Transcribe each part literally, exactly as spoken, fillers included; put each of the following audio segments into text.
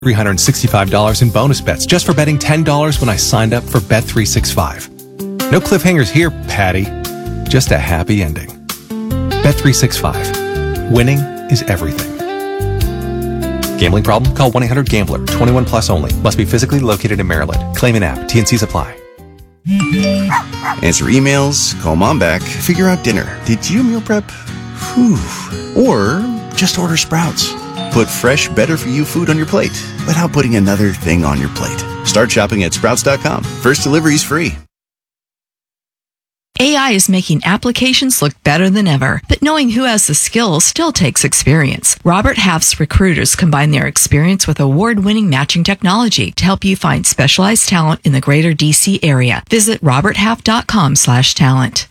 three hundred sixty-five dollars in bonus bets just for betting ten dollars when I signed up for Bet three sixty-five. No cliffhangers here, Patty. Just a happy ending. Bet three sixty-five. Winning is everything. Gambling problem? Call one eight hundred gambler. twenty-one plus only. Must be physically located in Maryland. Claim an app. T and C's apply. Answer emails, call mom back, figure out dinner. Did you meal prep? Whew. Or just order Sprouts. Put fresh, better-for-you food on your plate without putting another thing on your plate. Start shopping at sprouts dot com. First delivery's free. A I is making applications look better than ever, but knowing who has the skills still takes experience. Robert Half's recruiters combine their experience with award-winning matching technology to help you find specialized talent in the greater D C area. Visit robert half dot com slash talent.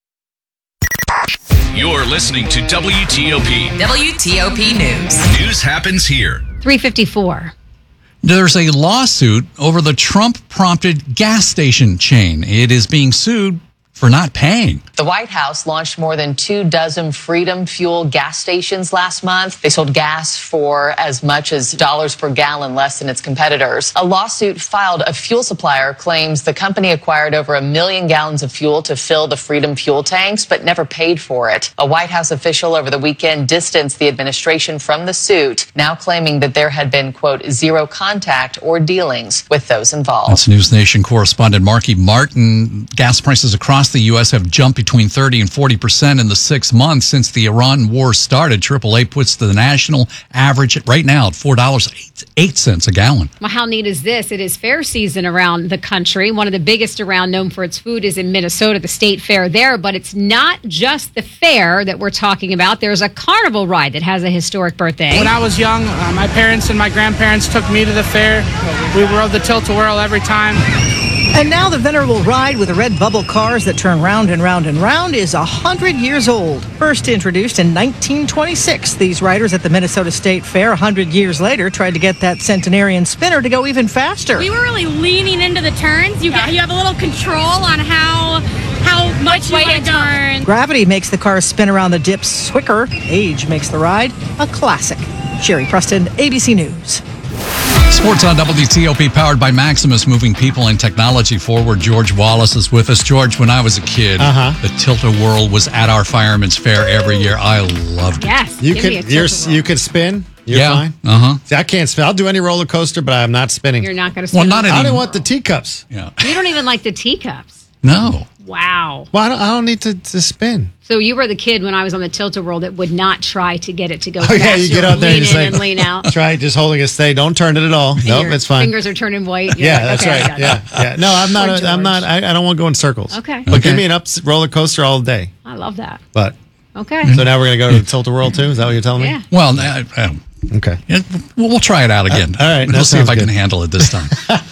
You're listening to W T O P. W T O P News. News happens here. three fifty-four. There's a lawsuit over the Trump-prompted gas station chain. It is being sued for not paying. The White House launched more than two dozen Freedom Fuel gas stations last month. They sold gas for as much as dollars per gallon less than its competitors. A lawsuit filed a fuel supplier claims the company acquired over a million gallons of fuel to fill the Freedom Fuel tanks, but never paid for it. A White House official over the weekend distanced the administration from the suit, now claiming that there had been, quote, zero contact or dealings with those involved. That's News Nation correspondent Marky Martin. Gas prices across the U S have jumped between thirty and forty percent in the six months since the Iran war started. triple A puts the national average right now at four dollars and eight cents a gallon. Well, how neat is this? It is fair season around the country. One of the biggest around, known for its food, is in Minnesota, the state fair there. But it's not just the fair that we're talking about. There's a carnival ride that has a historic birthday. When I was young, uh, my parents and my grandparents took me to the fair. We rode the tilt-a-whirl every time. And now the venerable ride with the red bubble cars that turn round and round and round is one hundred years old. First introduced in nineteen twenty-six, these riders at the Minnesota State Fair one hundred years later tried to get that centenarian spinner to go even faster. We were really leaning into the turns. You get, you have a little control on how how much way to turn. Gravity makes the cars spin around the dips quicker. Age makes the ride a classic. Sherry Preston, A B C News. Sports on W T O P, powered by Maximus, moving people and technology forward. George Wallace is with us. George, when I was a kid, uh-huh. the Tilt-A-Whirl was at our Fireman's Fair every year. I loved it. Yes. You could you're, you could spin. You're yeah. fine. Uh-huh. See, I can't spin. I'll do any roller coaster, but I'm not spinning. You're not going to spin. Well, not I any. don't want the teacups. Yeah. You don't even like the teacups. No. Wow. Well, I don't, I don't need to, to spin. So you were the kid when I was on the Tilt-A-Whirl that would not try to get it to go Oh, faster. yeah, you get out there lean and just in like, and lean out. Try just holding it steady. Don't turn it at all. And Nope, your it's fine. Fingers are turning white. You're Yeah, like, that's okay, I right. got Yeah, that. yeah. No, I'm not. Poor A, I'm not. I, I don't want to go in circles. Okay. But Okay. give me an up roller coaster all day. I love that. But Okay. so now we're gonna go to the Tilt-A-Whirl too. Is that what you're telling me? Yeah. Well, uh, um, Okay. yeah, we'll, we'll try it out again. Uh, all right, We'll that see if sounds I good. can handle it this time.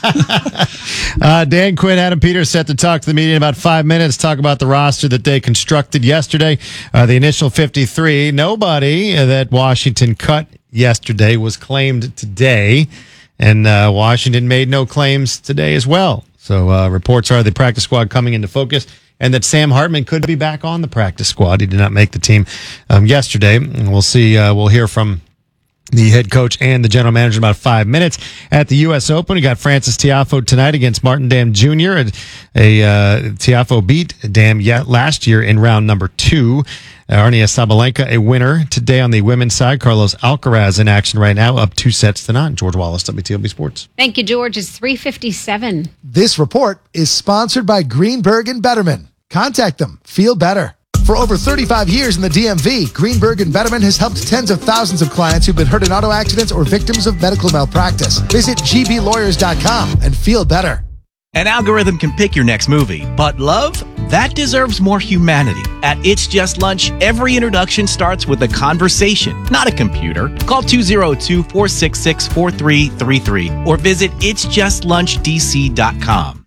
Uh, Dan Quinn, Adam Peters set to talk to the media in about five minutes, talk about the roster that they constructed yesterday. Uh, the initial fifty-three. Nobody that Washington cut yesterday was claimed today, and uh, Washington made no claims today as well. So uh, reports are the practice squad coming into focus, and that Sam Hartman could be back on the practice squad. He did not make the team um, yesterday. And we'll see. Uh, we'll hear from the head coach and the general manager in about five minutes. At the U S Open, we got Francis Tiafoe tonight against Martin Dam Junior A, a uh, Tiafoe beat Dam yet last year in round number two. Arnia Sabalenka, a winner today on the women's side. Carlos Alcaraz in action right now, up two sets to none. George Wallace, W T O P Sports. Thank you, George. It's three fifty-seven. This report is sponsored by Greenberg and Betterman. Contact them. Feel better. For over thirty-five years in the D M V, Greenberg and Betterman has helped tens of thousands of clients who've been hurt in auto accidents or victims of medical malpractice. Visit G B lawyers dot com and feel better. An algorithm can pick your next movie, but love, that deserves more humanity. At It's Just Lunch, every introduction starts with a conversation, not a computer. Call two oh two, four six six, four three three three or visit its just lunch d c dot com.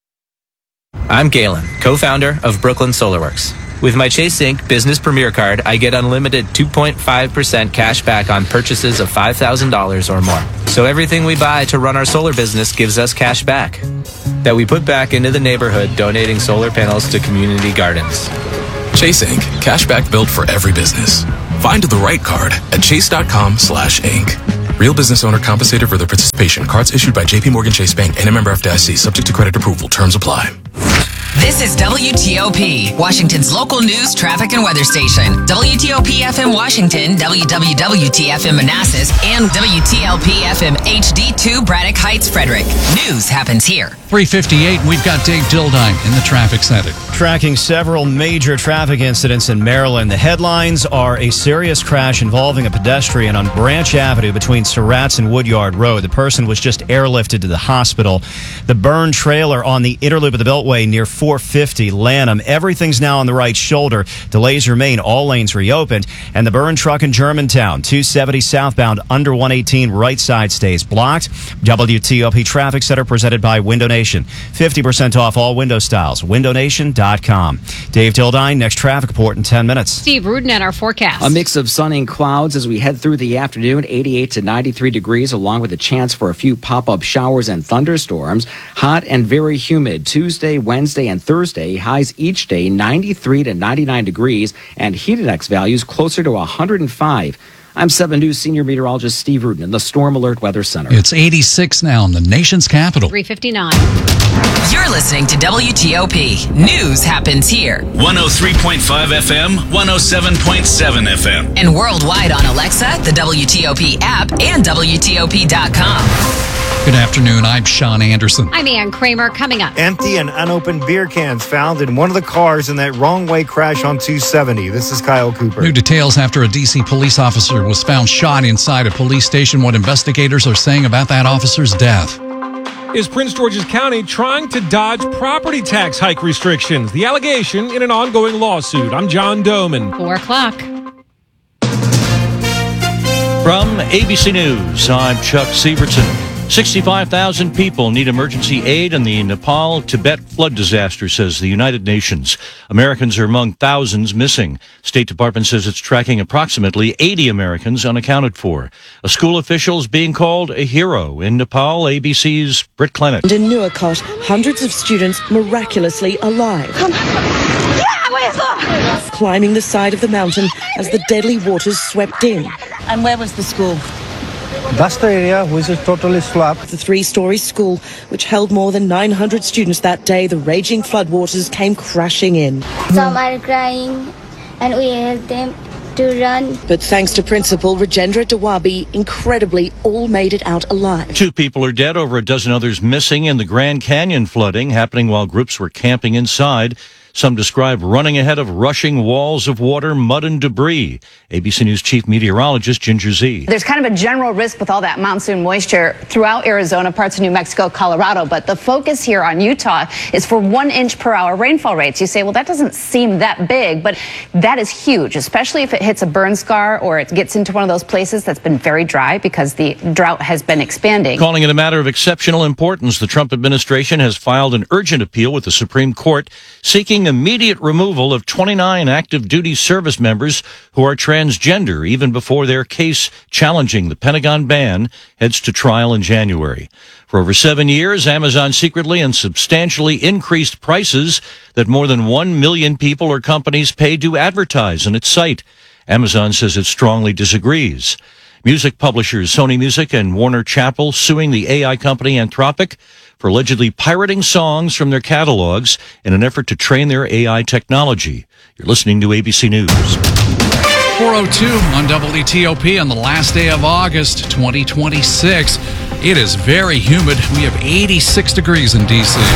I'm Galen, co-founder of Brooklyn SolarWorks. With my Chase Inc Business Premier Card, I get unlimited two point five percent cash back on purchases of five thousand dollars or more. So everything we buy to run our solar business gives us cash back that we put back into the neighborhood, donating solar panels to community gardens. Chase Incorporated. Cashback built for every business. Find the right card at chase dot com slash inc. Real business owner compensated for their participation. Cards issued by J P Morgan Chase Bank and a member F D I C. Subject to credit approval. Terms apply. This is W T O P, Washington's local news, traffic, and weather station. W T O P F M Washington, W W W T F M Manassas, and W T L P F M H D two Braddock Heights, Frederick. News happens here. three fifty-eight, we've got Dave Dildine in the traffic center. Tracking several major traffic incidents in Maryland. The headlines are a serious crash involving a pedestrian on Branch Avenue between Surratt's and Woodyard Road. The person was just airlifted to the hospital. The burned trailer on the inner loop of the Beltway near four fifty Lanham. Everything's now on the right shoulder. Delays remain. All lanes reopened. And the burned truck in Germantown, two seventy southbound under one eighteen right side stays blocked. W T O P Traffic Center presented by Window Nation. fifty percent off all window styles. window nation dot com. Dave Dildine, next traffic report in ten minutes. Steve Rudin at our forecast. A mix of sun and clouds as we head through the afternoon, eighty-eight to ninety-three degrees, along with a chance for a few pop-up showers and thunderstorms. Hot and very humid Tuesday, Wednesday, and Thursday. Highs each day ninety-three to ninety-nine degrees, and heat index values closer to one hundred five. I'm seven News Senior Meteorologist Steve Rudin in the Storm Alert Weather Center. It's eighty-six now in the nation's capital. three fifty-nine. You're listening to W T O P. News happens here. one oh three point five F M, one oh seven point seven F M. And worldwide on Alexa, the W T O P app, and W T O P dot com. Good afternoon. I'm Sean Anderson. I'm Ann Kramer. Coming up. Empty and unopened beer cans found in one of the cars in that wrong way crash on two seventy. This is Kyle Cooper. New details after a D C police officer was found shot inside a police station. What investigators are saying about that officer's death. Is Prince George's County trying to dodge property tax hike restrictions? The allegation in an ongoing lawsuit. I'm John Doman. Four o'clock. From A B C News, I'm Chuck Sievertson. sixty-five thousand people need emergency aid in the Nepal-Tibet flood disaster, says the United Nations. Americans are among thousands missing. State Department says it's tracking approximately eighty Americans unaccounted for. A school official is being called a hero in Nepal. A B C's Britt Clement. And in Nuwakot, hundreds of students miraculously alive. Climbing the side of the mountain as the deadly waters swept in. And where was the school? That's the area which is totally swamped. The three-story school, which held more than nine hundred students that day, the raging floodwaters came crashing in. Some are crying, and we help them to run. But thanks to Principal Rajendra Dawabi, incredibly, all made it out alive. Two people are dead, over a dozen others missing in the Grand Canyon flooding, happening while groups were camping inside. Some describe running ahead of rushing walls of water, mud, and debris. A B C News Chief Meteorologist Ginger Zee. There's kind of a general risk with all that monsoon moisture throughout Arizona, parts of New Mexico, Colorado. But the focus here on Utah is for one inch per hour rainfall rates. You say, well, that doesn't seem that big, but that is huge, especially if it hits a burn scar or it gets into one of those places that's been very dry because the drought has been expanding. Calling it a matter of exceptional importance, the Trump administration has filed an urgent appeal with the Supreme Court seeking immediate removal of twenty-nine active duty service members who are transgender, even before their case challenging the Pentagon ban heads to trial in January. For over seven years, Amazon secretly and substantially increased prices that more than one million people or companies paid to advertise on its site. Amazon says it strongly disagrees. Music publishers Sony Music and Warner Chappell suing the A I company Anthropic for allegedly pirating songs from their catalogs in an effort to train their A I technology. You're listening to A B C News. four oh two on W T O P on the last day of August twenty twenty-six. It is very humid. We have eighty-six degrees in D C.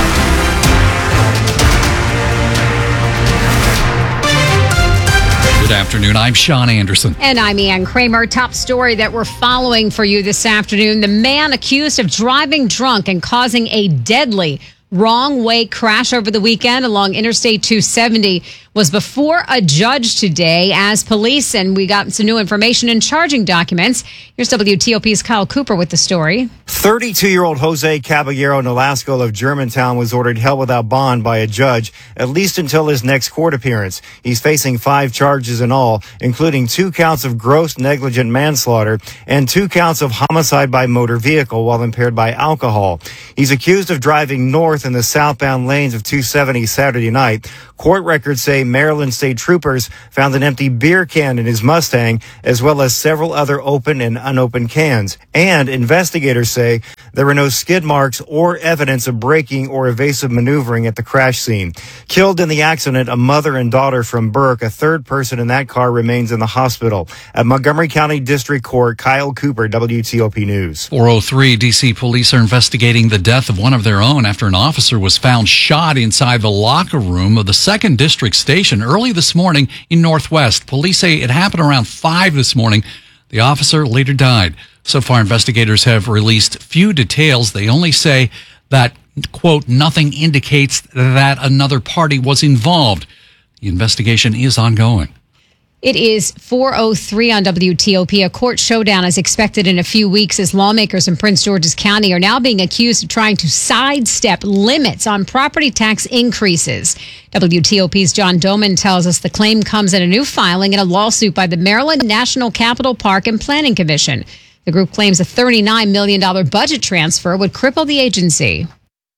Good afternoon. I'm Sean Anderson. And I'm Ann Kramer. Top story that we're following for you this afternoon. The man accused of driving drunk and causing a deadly wrong-way crash over the weekend along Interstate two seventy was before a judge today as police, and we got some new information and charging documents. Here's W T O P's Kyle Cooper with the story. thirty-two-year-old Jose Caballero Nolasco of Germantown was ordered held without bond by a judge, at least until his next court appearance. He's facing five charges in all, including two counts of gross negligent manslaughter and two counts of homicide by motor vehicle while impaired by alcohol. He's accused of driving north in the southbound lanes of two seventy Saturday night. Court records say Maryland state troopers found an empty beer can in his Mustang, as well as several other open and unopened cans. And investigators say there were no skid marks or evidence of braking or evasive maneuvering at the crash scene. Killed in the accident, a mother and daughter from Burke. A third person in that car remains in the hospital. At Montgomery County District Court, Kyle Cooper, W T O P News. four oh three D C police are investigating the death of one of their own after an officer was found shot inside the locker room of the second District Station early this morning in Northwest. Police say it happened around five this morning. The officer later died. So far, investigators have released few details. They only say that, quote, nothing indicates that another party was involved. The investigation is ongoing. It is four oh three on W T O P. A court showdown is expected in a few weeks as lawmakers in Prince George's County are now being accused of trying to sidestep limits on property tax increases. W T O P's John Doman tells us the claim comes in a new filing in a lawsuit by the Maryland National Capital Park and Planning Commission. The group claims a thirty-nine million dollars budget transfer would cripple the agency.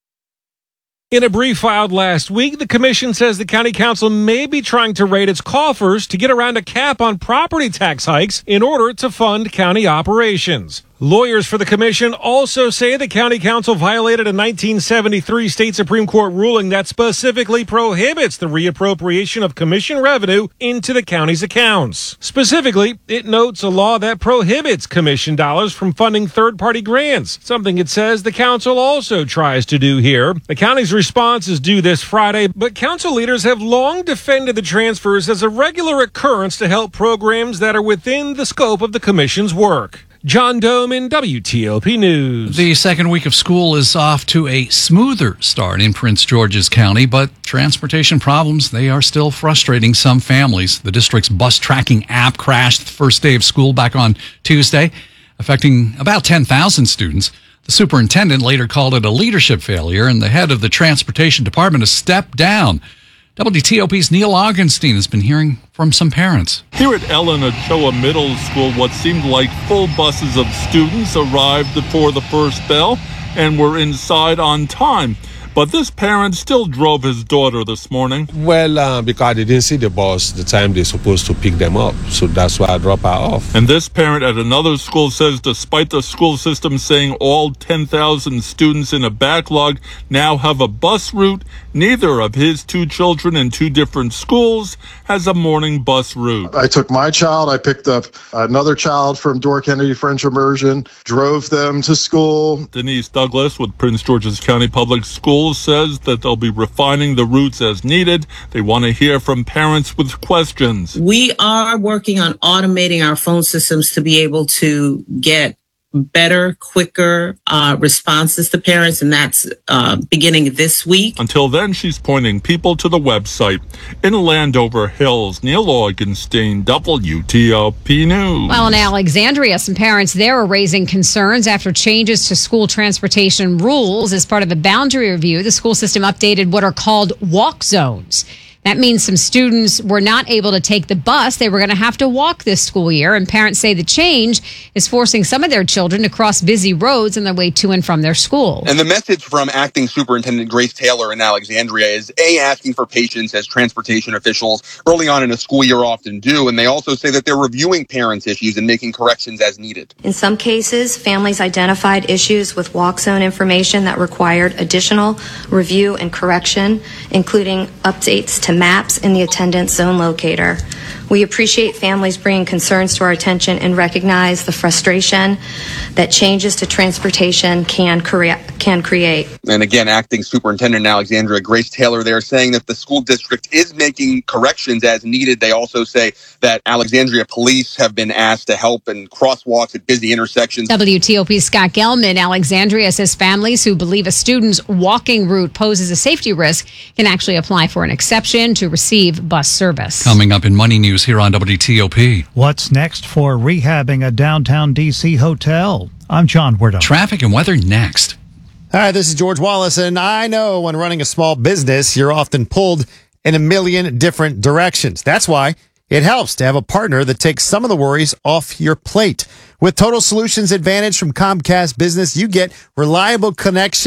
In a brief filed last week, the commission says the county council may be trying to raid its coffers to get around a cap on property tax hikes in order to fund county operations. Lawyers for the commission also say the county council violated a nineteen seventy-three state Supreme Court ruling that specifically prohibits the reappropriation of commission revenue into the county's accounts. Specifically, it notes a law that prohibits commission dollars from funding third-party grants, something it says the council also tries to do here. The county's response is due this Friday, but council leaders have long defended the transfers as a regular occurrence to help programs that are within the scope of the commission's work. John Doman, W T O P News. The second week of school is off to a smoother start in Prince George's County, but transportation problems, they are still frustrating some families. The district's bus tracking app crashed the first day of school back on Tuesday, affecting about ten thousand students. The superintendent later called it a leadership failure, and the head of the transportation department has stepped down. W T O P's Neil Augenstein has been hearing from some parents. Here at Ellen Ochoa Middle School, what seemed like full buses of students arrived before the first bell and were inside on time. But this parent still drove his daughter this morning. Well, uh, because they didn't see the bus the time they're supposed to pick them up, so that's why I dropped her off. And this parent at another school says despite the school system saying all ten thousand students in a backlog now have a bus route, neither of his two children in two different schools has a morning bus route. I took my child, I picked up another child from Door Kennedy French Immersion, drove them to school. Denise Douglas with Prince George's County Public Schools says that they'll be refining the routes as needed. They want to hear from parents with questions. We are working on automating our phone systems to be able to get better, quicker uh, responses to parents, and that's uh, beginning this week. Until then, she's pointing people to the website. In Landover Hills, Neil Augenstein, W T O P News. Well, in Alexandria, some parents there are raising concerns after changes to school transportation rules. As part of a boundary review, the school system updated what are called walk zones. That means some students were not able to take the bus. They were going to have to walk this school year, and parents say the change is forcing some of their children to cross busy roads on their way to and from their school. And the message from Acting Superintendent Grace Taylor in Alexandria is, A, asking for patience as transportation officials early on in a school year often do, and they also say that they're reviewing parents' issues and making corrections as needed. In some cases, families identified issues with walk zone information that required additional review and correction, including updates to maps in the attendance zone locator. We appreciate families bringing concerns to our attention and recognize the frustration that changes to transportation can crea- can create. And again, Acting Superintendent in Alexandria, Grace Taylor, there saying that the school district is making corrections as needed. They also say that Alexandria police have been asked to help in crosswalks at busy intersections. W T O P's Scott Gelman, Alexandria says families who believe a student's walking route poses a safety risk can actually apply for an exception to receive bus service. Coming up in Money News here on W T O P. What's next for rehabbing a downtown D C hotel? I'm John Werdo. Traffic and weather next. All right, this is George Wallace, and I know when running a small business, you're often pulled in a million different directions. That's why it helps to have a partner that takes some of the worries off your plate. With Total Solutions Advantage from Comcast Business, you get reliable connection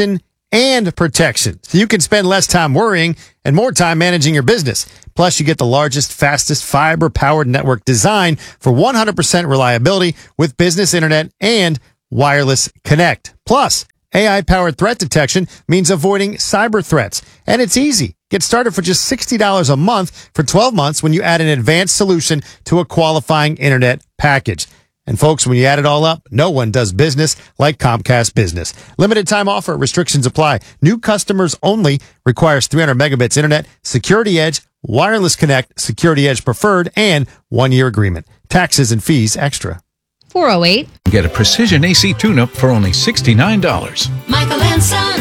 and protection, so you can spend less time worrying and more time managing your business. Plus, you get the largest, fastest fiber-powered network designed for one hundred percent reliability with business internet and wireless connect. Plus, A I-powered threat detection means avoiding cyber threats, and it's easy. Get started for just sixty dollars a month for twelve months when you add an advanced solution to a qualifying internet package. And folks, when you add it all up, no one does business like Comcast Business. Limited time offer. Restrictions apply. New customers only. Requires three hundred megabits internet, Security Edge, Wireless Connect, Security Edge Preferred, and one-year agreement. Taxes and fees extra. four oh eight. Get a precision A C tune-up for only sixty-nine dollars. Michael and Son.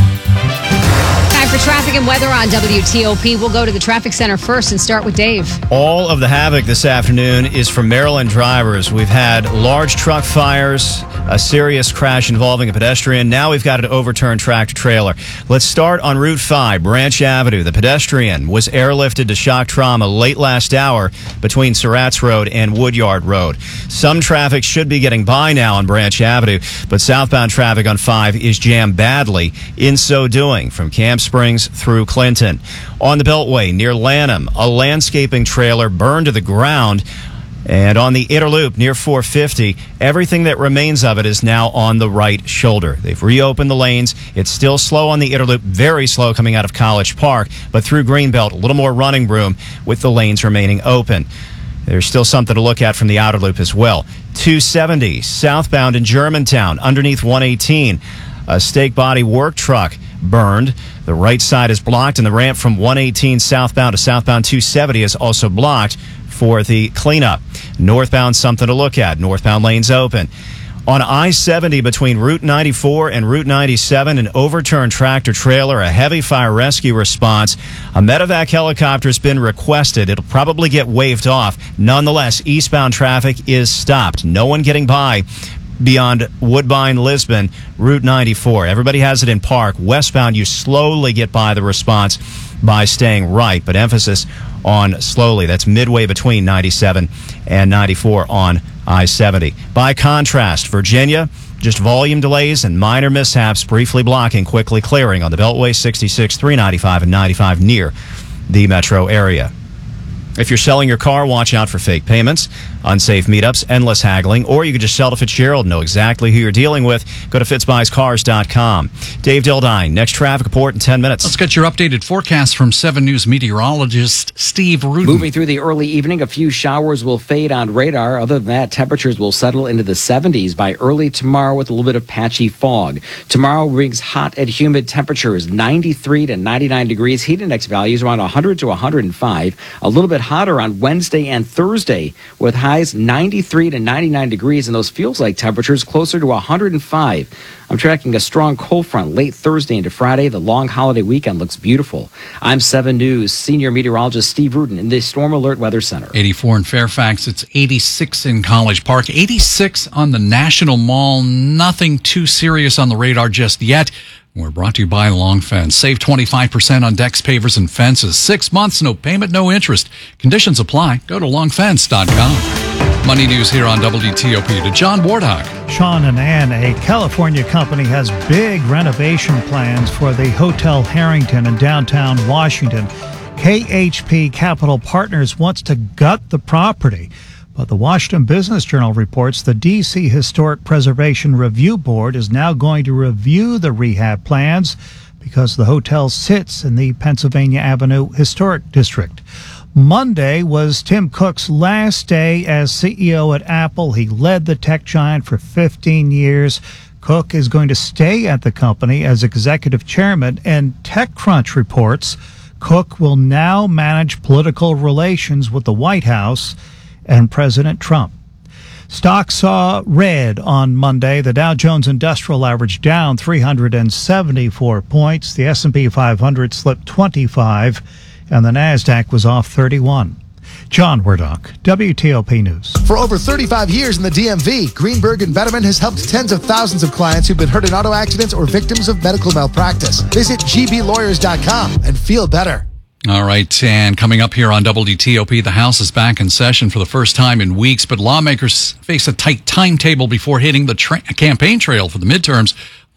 Time for traffic and weather on W T O P. We'll go to the traffic center first and start with Dave. All of the havoc this afternoon is for Maryland drivers. We've had large truck fires, a serious crash involving a pedestrian. Now we've got an overturned tractor trailer. Let's start on Route five, Branch Avenue. The pedestrian was airlifted to shock trauma late last hour between Surratt's Road and Woodyard Road. Some traffic should be getting by now on Branch Avenue, but southbound traffic on five is jammed badly in so doing from Camp Springs through Clinton. On the Beltway near Lanham, a landscaping trailer burned to the ground. And on the Inner Loop near four fifty, everything that remains of it is now on the right shoulder. They've reopened the lanes. It's still slow on the Inner Loop, very slow coming out of College Park, but through Greenbelt, a little more running room with the lanes remaining open. There's still something to look at from the outer loop as well. two seventy southbound in Germantown underneath one eighteen. A stake body work truck burned. The right side is blocked, and the ramp from one eighteen southbound to southbound two seventy is also blocked for the cleanup. Northbound, something to look at. Northbound lanes open. On I seventy between Route ninety-four and Route ninety-seven, an overturned tractor trailer, a heavy fire rescue response. A medevac helicopter has been requested. It'll probably get waved off. Nonetheless, eastbound traffic is stopped. No one getting by beyond Woodbine, Lisbon, Route ninety-four. Everybody has it in Park. Westbound, you slowly get by the response by staying right, but emphasis on slowly. That's midway between ninety-seven and ninety-four on I seventy. By contrast, Virginia, just volume delays and minor mishaps, briefly blocking, quickly clearing on the Beltway, sixty-six, three ninety-five, and ninety-five near the metro area. If you're selling your car, watch out for fake payments, unsafe meetups, endless haggling, or you could just sell to Fitzgerald, know exactly who you're dealing with. Go to fitz buys cars dot com. Dave Dildine, next traffic report in ten minutes. Let's get your updated forecast from seven News meteorologist Steve Rudin. Moving through the early evening, a few showers will fade on radar. Other than that, temperatures will settle into the seventies by early tomorrow with a little bit of patchy fog. Tomorrow brings hot and humid temperatures, ninety-three to ninety-nine degrees. Heat index values around one hundred to one hundred five. A little bit hotter on Wednesday and Thursday with highs ninety-three to ninety-nine degrees, and those feels like temperatures closer to one hundred five. I'm tracking a strong cold front late Thursday into Friday. The long holiday weekend looks beautiful. I'm seven News senior meteorologist Steve Rudin in the Storm Alert Weather Center. eighty-four in Fairfax. It's eighty-six in College Park. eighty-six on the National Mall. Nothing too serious on the radar just yet. We're brought to you by Long Fence. Save twenty-five percent on decks, pavers, and fences. Six months, no payment, no interest. Conditions apply. Go to long fence dot com. Money News here on W T O P to John Wardhawk. Sean and Ann, a California company, has big renovation plans for the Hotel Harrington in downtown Washington. K H P Capital Partners wants to gut the property. But the Washington Business Journal reports the D C Historic Preservation Review Board is now going to review the rehab plans because the hotel sits in the Pennsylvania Avenue Historic District. Monday was Tim Cook's last day as C E O at Apple. He led the tech giant for fifteen years. Cook is going to stay at the company as executive chairman, and TechCrunch reports Cook will now manage political relations with the White House and President Trump. Stocks saw red on Monday. The Dow Jones Industrial Average down three hundred seventy-four points. The S and P five hundred slipped twenty-five, and the NASDAQ was off thirty-one. John Wardhawk, W T O P News. For over thirty-five years in the D M V, Greenberg and Betterman has helped tens of thousands of clients who've been hurt in auto accidents or victims of medical malpractice. Visit G B lawyers dot com and feel better. All right, and coming up here on W T O P, the House is back in session for the first time in weeks, but lawmakers face a tight timetable before hitting the tra- campaign trail for the midterms. We'll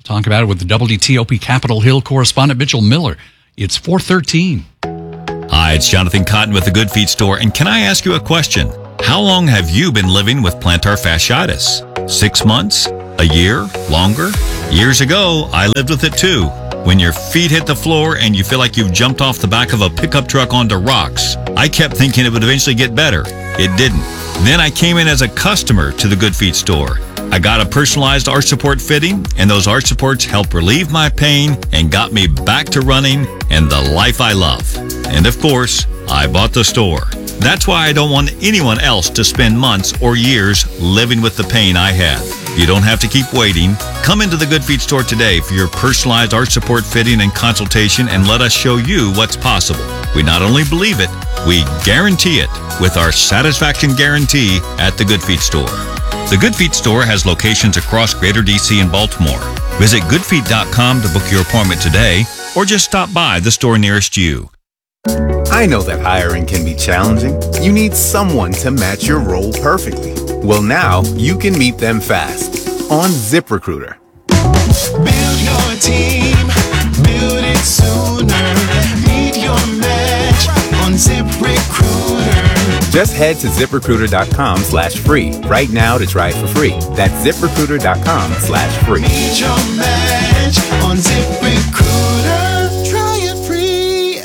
Talk about it with the W T O P Capitol Hill correspondent Mitchell Miller. It's four thirteen. Hi, it's Jonathan Cotton with the Good Feet store, and can I ask you a question? How long have you been living with plantar fasciitis? Six months? A year? Longer? Years ago, I lived with it too. When your feet hit the floor and you feel like you've jumped off the back of a pickup truck onto rocks. I kept thinking it would eventually get better. It didn't. Then I came in as a customer to the Good Feet store. I got a personalized arch support fitting, and those arch supports helped relieve my pain and got me back to running and the life I love. And of course, I bought the store. That's why I don't want anyone else to spend months or years living with the pain I had. You don't have to keep waiting. Come into the Good Feet store today for your personalized arch support fitting and consultation, and let us show you what's possible. We not only believe it, we guarantee it with our satisfaction guarantee at the Good Feet store. The Good Feet store has locations across Greater D C and Baltimore. Visit good feet dot com to book your appointment today, or just stop by the store nearest you. I know that hiring can be challenging. You need someone to match your role perfectly. Well, now you can meet them fast on ZipRecruiter. Build your team, build it sooner. Meet your match on ZipRecruiter. Just head to ZipRecruiter.com slash free right now to try it for free. That's ZipRecruiter.com slash free. Meet your match on ZipRecruiter. Try it free.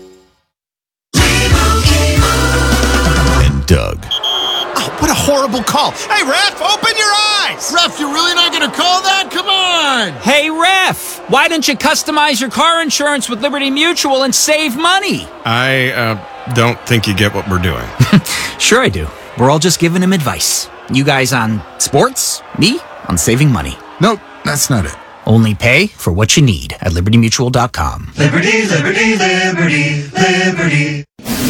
And Doug. Oh, what a horrible call. Hey, ref, open your eyes. Ref, you're really not going to call that? Come on. Hey, ref, why don't you customize your car insurance with Liberty Mutual and save money? I uh, don't think you get what we're doing. Sure I do. We're all just giving him advice. You guys on sports, me on saving money. Nope, that's not it. Only pay for what you need at liberty mutual dot com. Liberty, liberty, liberty, liberty.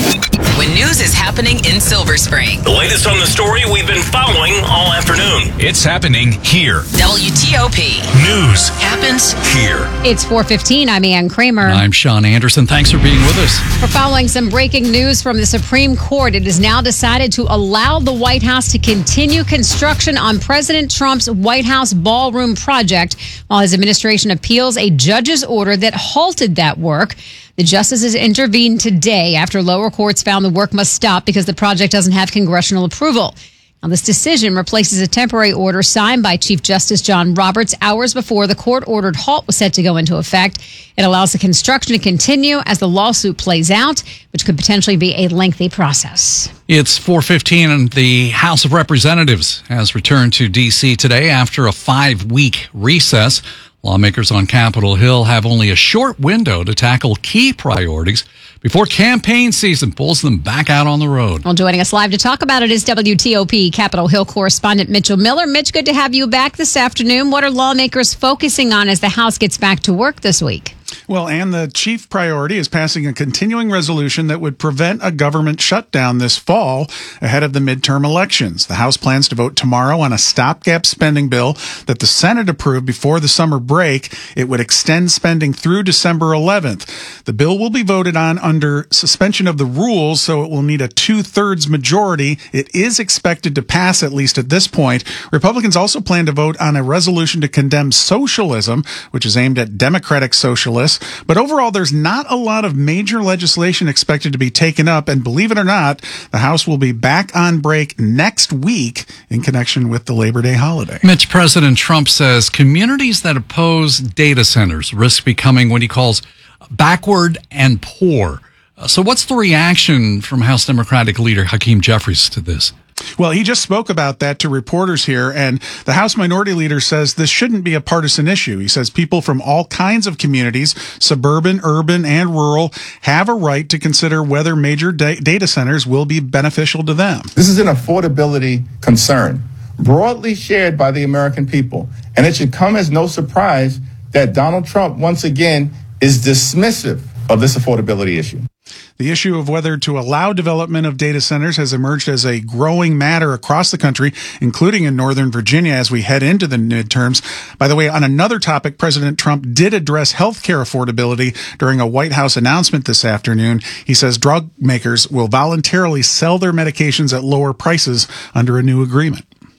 When news is happening in Silver Spring. The latest on the story we've been following all afternoon. It's happening here. W T O P. News happens here. It's four fifteen. I'm Ann Kramer. I'm Sean Anderson. Thanks for being with us. We're following some breaking news from the Supreme Court. It has now decided to allow the White House to continue construction on President Trump's White House ballroom project while his administration appeals a judge's order that halted that work. The justices intervened today after lower courts found the work must stop because the project doesn't have congressional approval. Now, this decision replaces a temporary order signed by Chief Justice John Roberts hours before the court-ordered halt was set to go into effect. It allows the construction to continue as the lawsuit plays out, which could potentially be a lengthy process. It's four fifteen, and the House of Representatives has returned to D C today after a five-week recess. Lawmakers on Capitol Hill have only a short window to tackle key priorities before campaign season pulls them back out on the road. Well, joining us live to talk about it is W T O P Capitol Hill correspondent Mitchell Miller. Mitch, good to have you back this afternoon. What are lawmakers focusing on as the House gets back to work this week? Well, and the chief priority is passing a continuing resolution that would prevent a government shutdown this fall ahead of the midterm elections. The House plans to vote tomorrow on a stopgap spending bill that the Senate approved before the summer break. It would extend spending through December eleventh. The bill will be voted on under suspension of the rules, so it will need a two-thirds majority. It is expected to pass, at least at this point. Republicans also plan to vote on a resolution to condemn socialism, which is aimed at democratic socialists. But overall, there's not a lot of major legislation expected to be taken up. And believe it or not, the House will be back on break next week in connection with the Labor Day holiday. Mitch, President Trump says communities that oppose data centers risk becoming what he calls backward and poor. Uh, so what's the reaction from House Democratic leader Hakeem Jeffries to this? Well, he just spoke about that to reporters here, and the House Minority Leader says this shouldn't be a partisan issue. He says people from all kinds of communities, suburban, urban, and rural, have a right to consider whether major da- data centers will be beneficial to them. This is an affordability concern, broadly shared by the American people, and it should come as no surprise that Donald Trump, once again, is dismissive of this affordability issue. The issue of whether to allow development of data centers has emerged as a growing matter across the country, including in Northern Virginia as we head into the midterms. By the way, on another topic, President Trump did address health care affordability during a White House announcement this afternoon. He says drug makers will voluntarily sell their medications at lower prices under a new agreement.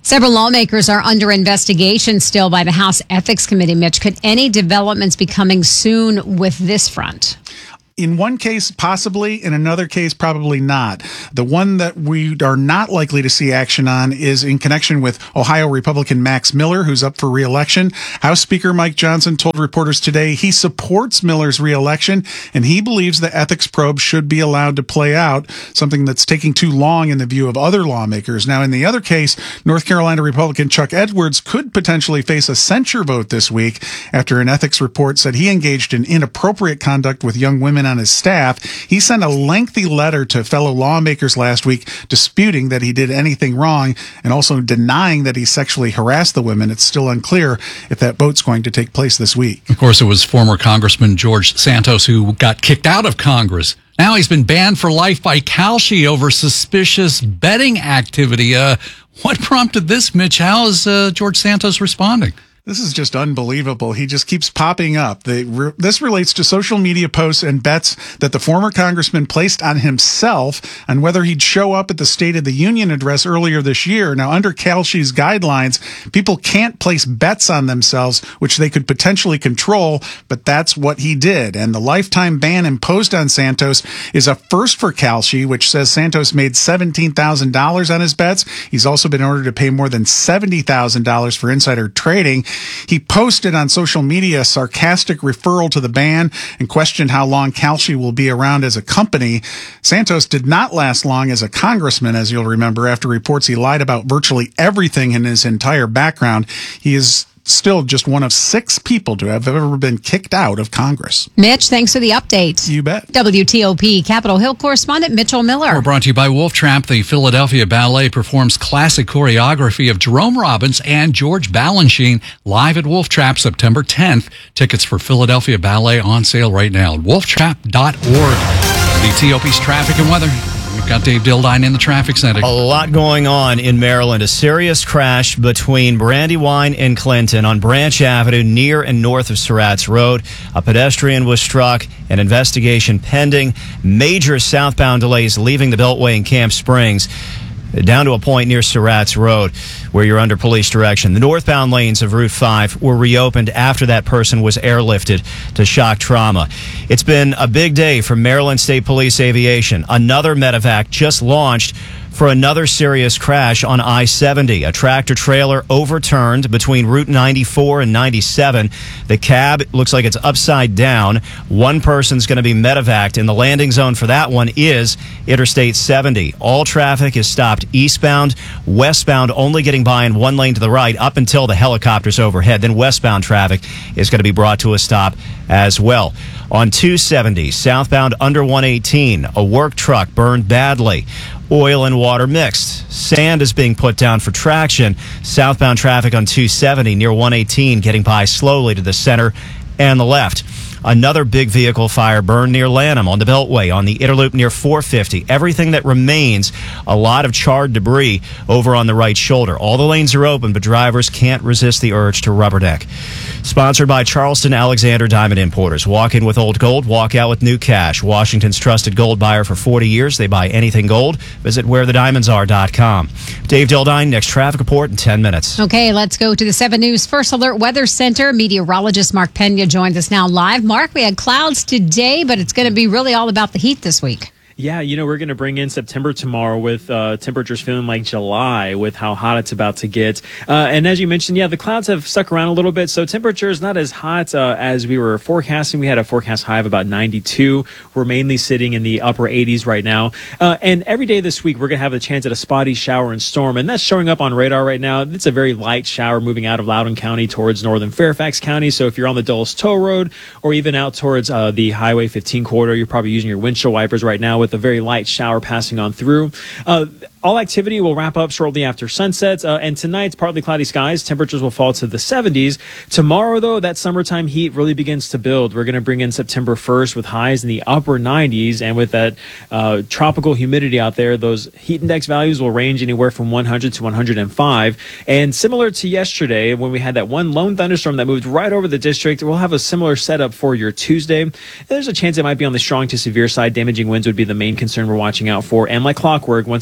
Several lawmakers are under investigation still by the House Ethics Committee. Mitch, could any developments be coming soon with this front? In one case, possibly. In another case, probably not. The one that we are not likely to see action on is in connection with Ohio Republican Max Miller, who's up for re-election. House Speaker Mike Johnson told reporters today he supports Miller's re-election, and he believes the ethics probe should be allowed to play out, something that's taking too long in the view of other lawmakers. Now, in the other case, North Carolina Republican Chuck Edwards could potentially face a censure vote this week after an ethics report said he engaged in inappropriate conduct with young women on his staff. He sent a lengthy letter to fellow lawmakers last week disputing that he did anything wrong and also denying that he sexually harassed the women. It's still unclear if that vote's going to take place this week. Of course, it was former Congressman George Santos who got kicked out of Congress. Now he's been banned for life by Kalshi over suspicious betting activity. Uh, what prompted this, Mitch? How is uh, George Santos responding? This is just unbelievable. He just keeps popping up. They re- this relates to social media posts and bets that the former congressman placed on himself on whether he'd show up at the State of the Union address earlier this year. Now, under Kalshi's guidelines, people can't place bets on themselves, which they could potentially control, but that's what he did. And the lifetime ban imposed on Santos is a first for Kalshi, which says Santos made seventeen thousand dollars on his bets. He's also been ordered to pay more than seventy thousand dollars for insider trading. He posted on social media a sarcastic referral to the ban and questioned how long Kalshi will be around as a company. Santos did not last long as a congressman, as you'll remember, after reports he lied about virtually everything in his entire background. He is still just one of six people to have ever been kicked out of Congress. Mitch, thanks for the update. You bet. W T O P Capitol Hill correspondent Mitchell Miller. We're brought to you by Wolf Trap. The Philadelphia Ballet performs classic choreography of Jerome Robbins and George Balanchine live at Wolf Trap September tenth. Tickets for Philadelphia Ballet on sale right now at wolf trap dot org. W T O P's traffic and weather. We've got Dave Dildine in the traffic center. A lot going on in Maryland. A serious crash between Brandywine and Clinton on Branch Avenue near and north of Surratt's Road. A pedestrian was struck. An investigation pending. Major southbound delays leaving the Beltway in Camp Springs, down to a point near Surratt's Road where you're under police direction. The northbound lanes of Route five were reopened after that person was airlifted to shock trauma. It's been a big day for Maryland State Police Aviation. Another medevac just launched for another serious crash on I seventy. A tractor trailer overturned between Route ninety-four and ninety-seven. The cab looks like it's upside down. One person's going to be medevaced, and the landing zone for that one is Interstate seventy. All traffic is stopped eastbound, westbound only getting by in one lane to the right up until the helicopter's overhead. Then westbound traffic is going to be brought to a stop as well. On two seventy, southbound under one eighteen, a work truck burned badly. Oil and water mixed. Sand is being put down for traction. Southbound traffic on two seventy near one eighteen getting by slowly to the center and the left. Another big vehicle fire burned near Lanham on the Beltway on the Interloop near four fifty. Everything that remains, a lot of charred debris over on the right shoulder. All the lanes are open, but drivers can't resist the urge to rubberneck. Sponsored by Charleston Alexander Diamond Importers. Walk in with old gold, walk out with new cash. Washington's trusted gold buyer for forty years. They buy anything gold. Visit where the diamonds are dot com. Dave Dildine, next traffic report in ten minutes. Okay, let's go to the seven News First Alert Weather Center. Meteorologist Mark Pena joins us now live. Mark, we had clouds today, but it's going to be really all about the heat this week. Yeah, you know, we're going to bring in September tomorrow with uh, temperatures feeling like July with how hot it's about to get. Uh, and as you mentioned, yeah, the clouds have stuck around a little bit, so temperatures not as hot uh, as we were forecasting. We had a forecast high of about ninety-two. We're mainly sitting in the upper eighties right now. Uh, and every day this week, we're going to have a chance at a spotty shower and storm, and that's showing up on radar right now. It's a very light shower moving out of Loudoun County towards northern Fairfax County. So if you're on the Dulles Toll Road or even out towards uh, the Highway fifteen corridor, you're probably using your windshield wipers right now with a very light shower passing on through. Uh, all activity will wrap up shortly after sunset, uh, and tonight's partly cloudy skies. Temperatures will fall to the seventies. Tomorrow, though, that summertime heat really begins to build. We're going to bring in September first with highs in the upper nineties, and with that uh, tropical humidity out there, those heat index values will range anywhere from one hundred to one hundred five. And similar to yesterday, when we had that one lone thunderstorm that moved right over the district, we'll have a similar setup for your Tuesday. There's a chance it might be on the strong to severe side. Damaging winds would be the main concern we're watching out for. And like clockwork, once the sun sets,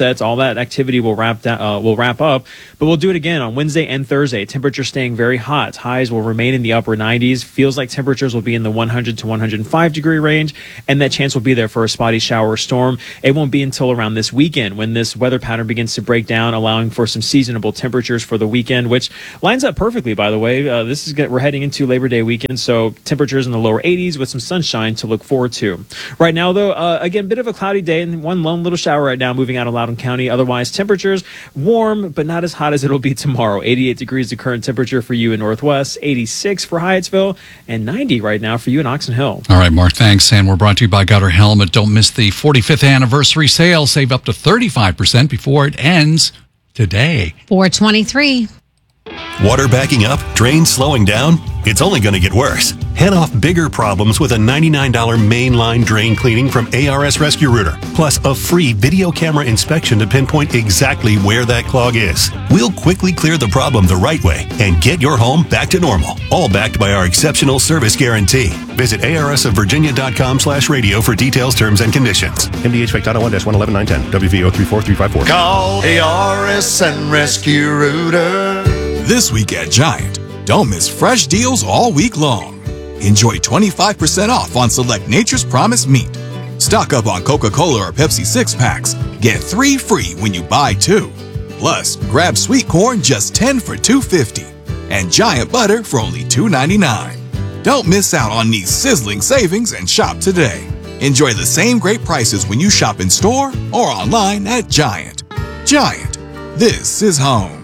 sets, all that activity will wrap da- uh, will wrap up. But we'll do it again on Wednesday and Thursday. Temperatures staying very hot. Highs will remain in the upper nineties. Feels like temperatures will be in the one hundred to one hundred five degree range, and that chance will be there for a spotty shower or storm. It won't be until around this weekend when this weather pattern begins to break down, allowing for some seasonable temperatures for the weekend, which lines up perfectly, by the way. Uh, this is get, we're heading into Labor Day weekend, so temperatures in the lower eighties with some sunshine to look forward to. Right now, though, uh, again, bit of a cloudy day and one lone little shower right now moving out of Loudoun County. Otherwise, temperatures warm, but not as hot as it'll be tomorrow. eighty-eight degrees the current temperature for you in Northwest, eighty-six for Hyattsville, and ninety right now for you in Oxon Hill. All right, Mark, thanks. And we're brought to you by Gutter Helmet. Don't miss the forty-fifth anniversary sale. Save up to thirty-five percent before it ends today. four twenty-three. Water backing up? Drains slowing down? It's only going to get worse. Head off bigger problems with a ninety-nine dollars mainline drain cleaning from A R S Rescue Rooter, plus a free video camera inspection to pinpoint exactly where that clog is. We'll quickly clear the problem the right way and get your home back to normal, all backed by our exceptional service guarantee. Visit A R S of Virginia dot com slash radio for details, terms, and conditions. M D H Spec Title one dash one eleven nine ten, W V O three four three five four. Call A R S and Rescue Rooter. This week at Giant, don't miss fresh deals all week long. Enjoy twenty-five percent off on select Nature's Promise meat. Stock up on Coca-Cola or Pepsi six-packs. Get three free when you buy two. Plus, grab sweet corn just ten for two fifty, and Giant butter for only two ninety-nine. Don't miss out on these sizzling savings and shop today. Enjoy the same great prices when you shop in store or online at Giant. Giant, this is home.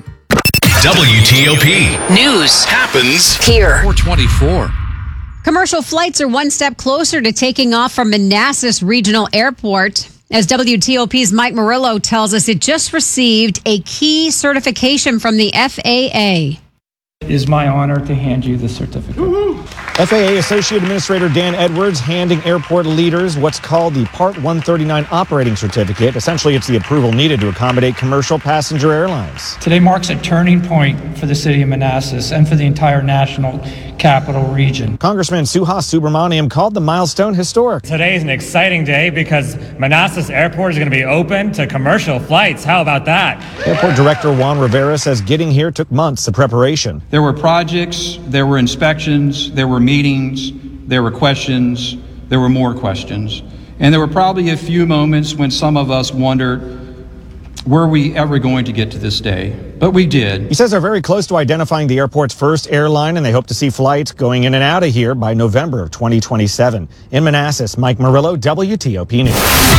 W T O P. News happens here. four twenty-four. Commercial flights are one step closer to taking off from Manassas Regional Airport. As W T O P's Mike Murillo tells us, it just received a key certification from the F A A. It is my honor to hand you the certificate. Woo-hoo. F A A Associate Administrator Dan Edwards handing airport leaders what's called the Part one thirty-nine Operating Certificate. Essentially, it's the approval needed to accommodate commercial passenger airlines. Today marks a turning point for the city of Manassas and for the entire national capital region. Congressman Suhas Subramaniam called the milestone historic. Today is an exciting day because Manassas Airport is going to be open to commercial flights. How about that? Airport Director Juan Rivera says getting here took months of preparation. There were projects, there were inspections, there were meetings, there were questions, there were more questions. And there were probably a few moments when some of us wondered, were we ever going to get to this day? But we did. He says they're very close to identifying the airport's first airline, and they hope to see flights going in and out of here by November of twenty twenty-seven. In Manassas, Mike Murillo, W T O P News.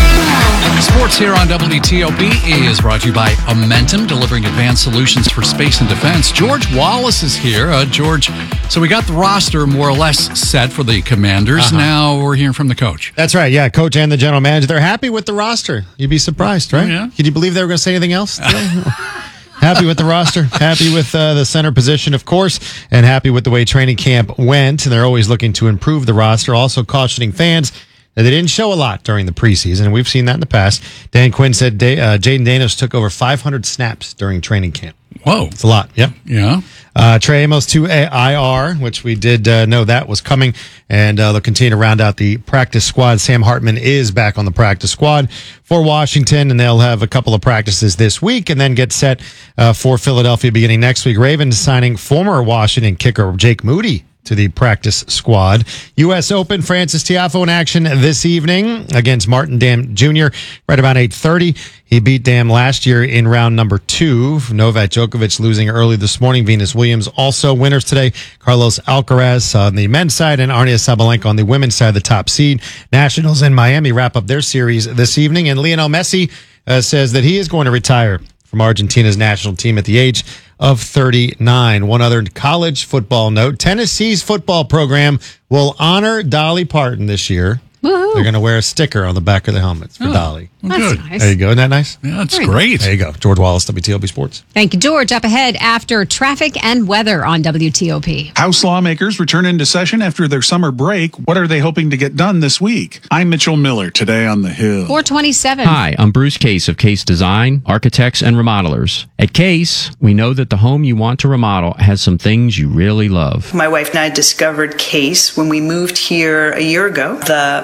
Sports here on W T O P is brought to you by Amentum, delivering advanced solutions for space and defense. George Wallace is here. Uh, George, so we got the roster more or less set for the Commanders. Uh-huh. Now we're hearing from the coach. That's right. Yeah, coach and the general manager. They're happy with the roster. You'd be surprised, right? Oh, yeah. Could you believe they were going to say anything else today? Happy with the roster, happy with uh, the center position, of course, and happy with the way training camp went. And they're always looking to improve the roster, also cautioning fans that they didn't show a lot during the preseason. And we've seen that in the past. Dan Quinn said da- uh, Jaden Daniels took over five hundred snaps during training camp. Whoa. It's a lot. Yep. Yeah. Uh, Trey Amos to I R, which we did uh, know that was coming, and uh, they'll continue to round out the practice squad. Sam Hartman is back on the practice squad for Washington, and they'll have a couple of practices this week and then get set uh, for Philadelphia beginning next week. Ravens signing former Washington kicker Jake Moody to the practice squad. U S Open, Francis Tiafoe in action this evening against Martin Dam Junior right about eight thirty. He beat Dam last year in round number two. Novak Djokovic losing early this morning. Venus Williams also winners today. Carlos Alcaraz on the men's side and Arnia Sabalenka on the women's side, the top seed. Nationals in Miami wrap up their series this evening, and Lionel Messi uh, says that he is going to retire from Argentina's national team at the age of thirty-nine. One other college football note. Tennessee's football program will honor Dolly Parton this year. Woohoo. They're going to wear a sticker on the back of the helmets for Oh, Dolly. well, That's good. nice. There you go. Isn't that nice? Yeah, that's Very great. There you go. George Wallace, W T O P Sports. Thank you, George. Up ahead after traffic and weather on W T O P. House lawmakers return into session after their summer break. What are they hoping to get done this week? I'm Mitchell Miller, today on The Hill. four twenty-seven. Hi, I'm Bruce Case of Case Design, Architects and Remodelers. At Case, we know that the home you want to remodel has some things you really love. My wife and I discovered Case when we moved here a year ago. The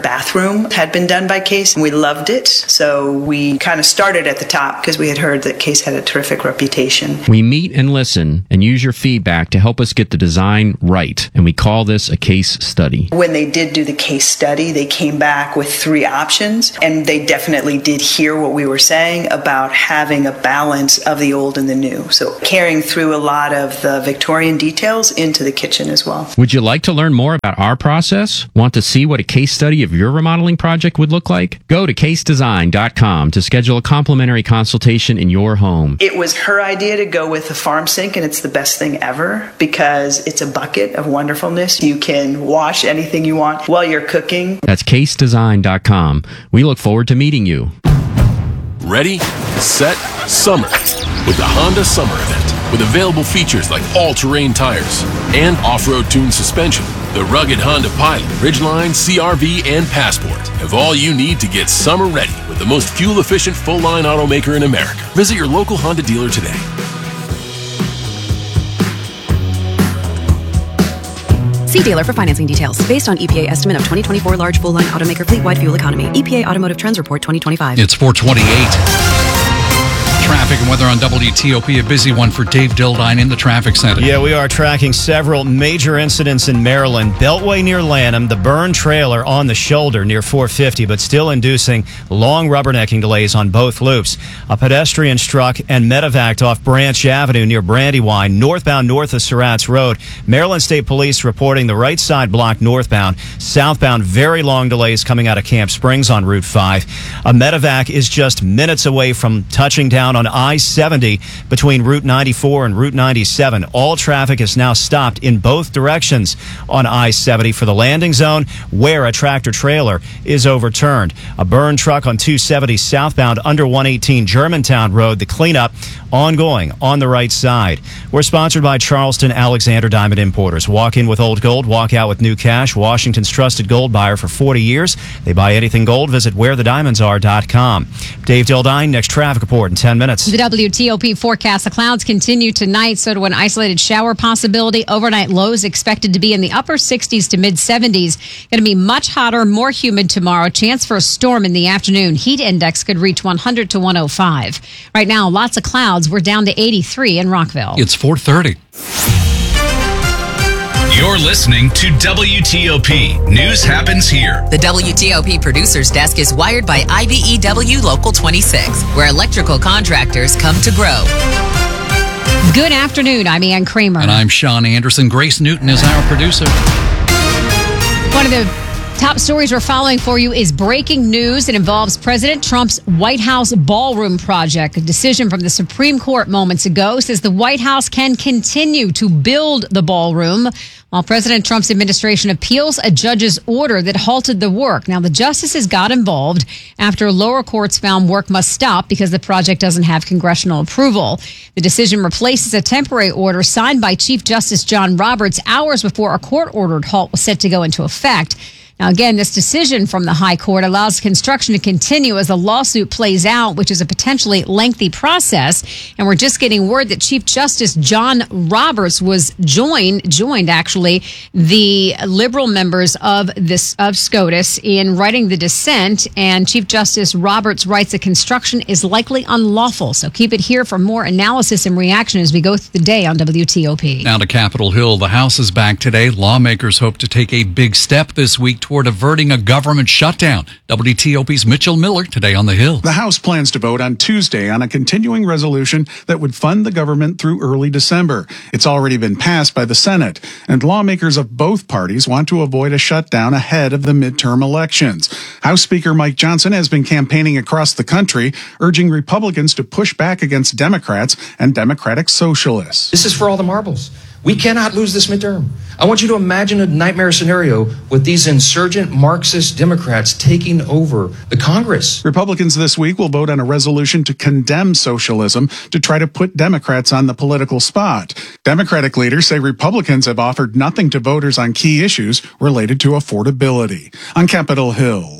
bathroom had been done by Case, and we loved it. So we kind of started at the top because we had heard that Case had a terrific reputation. We meet and listen and use your feedback to help us get the design right, and we call this a case study. When they did do the case study, they came back with three options, and they definitely did hear what we were saying about having a balance of the old and the new. So carrying through a lot of the Victorian details into the kitchen as well. Would you like to learn more about our process? Want to see what a case study of your remodeling project would look like? Go to case design dot com to schedule a complimentary consultation in your home. It was her idea to go with the farm sink, and it's the best thing ever because it's a bucket of wonderfulness. You can wash anything you want while you're cooking. That's case design dot com. We look forward to meeting you. Ready, set, summer with the Honda Summer Event. With available features like all-terrain tires and off-road tuned suspension, the rugged Honda Pilot, Ridgeline, C R V, and Passport have all you need to get summer ready with the most fuel-efficient full-line automaker in America. Visit your local Honda dealer today. See dealer for financing details. Based on E P A estimate of twenty twenty-four large full-line automaker fleet-wide fuel economy. E P A Automotive Trends Report twenty twenty-five. It's four twenty-eight. Traffic and weather on W T O P, a busy one for Dave Dildine in the traffic center. Yeah, we are tracking several major incidents in Maryland. Beltway near Lanham, the burn trailer on the shoulder near four fifty, but still inducing long rubbernecking delays on both loops. A pedestrian struck and medevaced off Branch Avenue near Brandywine, northbound north of Surratt's Road. Maryland State Police reporting the right side blocked northbound. Southbound, very long delays coming out of Camp Springs on Route five. A medevac is just minutes away from touching down on I seventy between Route ninety-four and Route ninety-seven. All traffic is now stopped in both directions on I seventy for the landing zone where a tractor trailer is overturned. A burn truck on two seventy southbound under one eighteen Germantown Road. The cleanup ongoing on the right side. We're sponsored by Charleston Alexander Diamond Importers. Walk in with old gold, walk out with new cash. Washington's trusted gold buyer for forty years. They buy anything gold. Visit where the diamonds are dot com. Dave Dildine, next traffic report in ten minutes. The W T O P forecast, the clouds continue tonight, so do an isolated shower possibility. Overnight lows expected to be in the upper sixties to mid seventies. Going to be much hotter, more humid tomorrow. Chance for a storm in the afternoon. Heat index could reach one hundred to one oh five. Right now, lots of clouds. We're down to eighty-three in Rockville. It's four thirty. You're listening to W T O P. News happens here. The W T O P producer's desk is wired by I B E W Local twenty-six, where electrical contractors come to grow. Good afternoon. I'm Ann Kramer. And I'm Sean Anderson. Grace Newton is our producer. One of the top stories we're following for you is breaking news. It involves President Trump's White House ballroom project. A decision from the Supreme Court moments ago says the White House can continue to build the ballroom while President Trump's administration appeals a judge's order that halted the work. Now, the justices got involved after lower courts found work must stop because the project doesn't have congressional approval. The decision replaces a temporary order signed by Chief Justice John Roberts hours before a court-ordered halt was set to go into effect. Now, again, this decision from the High Court allows construction to continue as the lawsuit plays out, which is a potentially lengthy process. And we're just getting word that Chief Justice John Roberts was joined, joined actually, the liberal members of this of SCOTUS in writing the dissent. And Chief Justice Roberts writes that construction is likely unlawful. So keep it here for more analysis and reaction as we go through the day on W T O P. Now to Capitol Hill. The House is back today. Lawmakers hope to take a big step this week toward averting a government shutdown. W T O P's Mitchell Miller today on the Hill. The House plans to vote on Tuesday on a continuing resolution that would fund the government through early December. It's already been passed by the Senate, and lawmakers of both parties want to avoid a shutdown ahead of the midterm elections. House Speaker Mike Johnson has been campaigning across the country, urging Republicans to push back against Democrats and Democratic socialists. This is for all the marbles. We cannot lose this midterm. I want you to imagine a nightmare scenario with these insurgent Marxist Democrats taking over the Congress. Republicans this week will vote on a resolution to condemn socialism to try to put Democrats on the political spot. Democratic leaders say Republicans have offered nothing to voters on key issues related to affordability. On Capitol Hill,